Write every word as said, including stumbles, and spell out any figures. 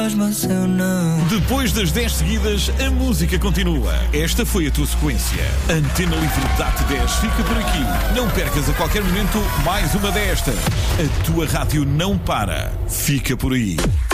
mas eu não. Depois das dez seguidas, a música continua. Esta foi a tua sequência. Antena Livre D A T dez fica por aqui. Não percas a qualquer momento mais uma destas. A tua rádio não para. Fica por aí.